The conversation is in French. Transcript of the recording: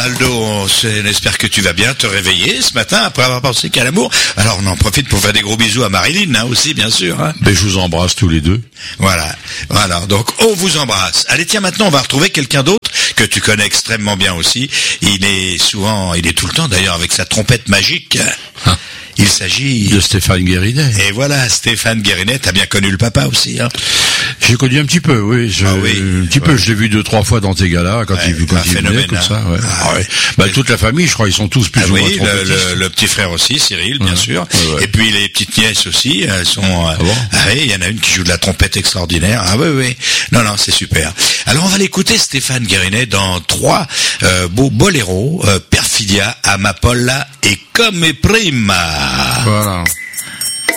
Aldo, on espère que tu vas bien te réveiller ce matin après avoir pensé qu'à l'amour. Alors on en profite pour faire des gros bisous à Marilyn, hein, aussi bien sûr. Hein. Ben, je vous embrasse tous les deux. Voilà. Donc on vous embrasse. Allez, tiens, maintenant on va retrouver quelqu'un d'autre que tu connais extrêmement bien aussi. Il est tout le temps d'ailleurs avec sa trompette magique. Il s'agit de Stéphane Guérinet. Et voilà, Stéphane Guérinet, t'as bien connu le papa aussi, hein. J'ai connu un petit peu, oui. Un petit peu, je l'ai vu 2-3 fois dans tes galas, quand il venait, comme ça, ouais. Bah, toute la famille, je crois, ils sont tous plus ou moins trompettistes. Le petit frère aussi, Cyril, bien sûr. Et puis les petites nièces aussi, elles sont, il y en a une qui joue de la trompette extraordinaire. Ah oui. Non, c'est super. Alors, on va l'écouter, Stéphane Guérinet, dans 3 beaux boléros, Perfidia, Amapolla et Come Prima. Voilà.